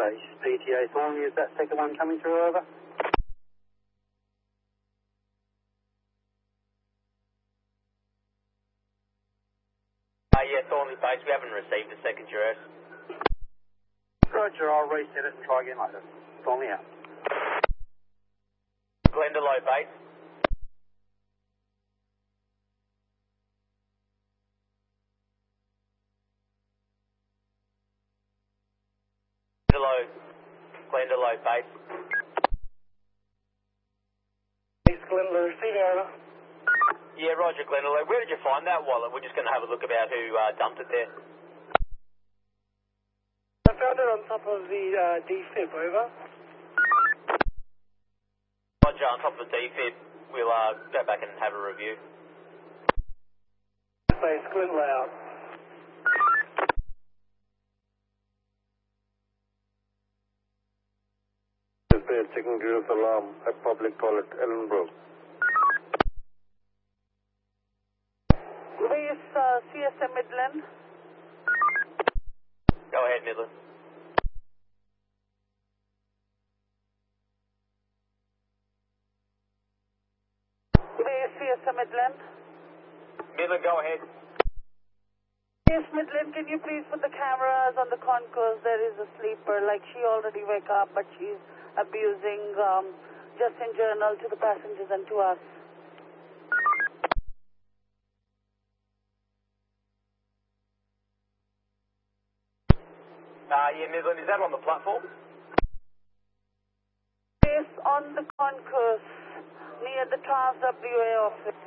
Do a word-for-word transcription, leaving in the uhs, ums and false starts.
base, P T A Thornley, is that second one coming through, over? Uh, yeah, Thornley base, we haven't received a second duress. Roger, I'll reset it and try again later. Thornley out. Glendalough base. Glendalough, Glendalough base. It's Glendalough, receiving over. Yeah, Roger, Glendalough. Where did you find that wallet? We're just going to have a look about who uh, dumped it there. I found it on top of the uh, D F I B, over. Roger, on top of the D F I B. We'll uh, go back and have a review. Base, Glendalough out. Checking Duress alarm at public toilet, Ellenbrook. Base uh, C S M Midland. Go ahead, Midland. Base C S M Midland. Midland, go ahead. Yes, Midland, can you please put the cameras on the concourse? There is a sleeper, like she already wake up, but she's abusing um, just in general to the passengers and to us. Uh, yeah, Midland, is that on the platform? Yes, on the concourse near the Trans W A office.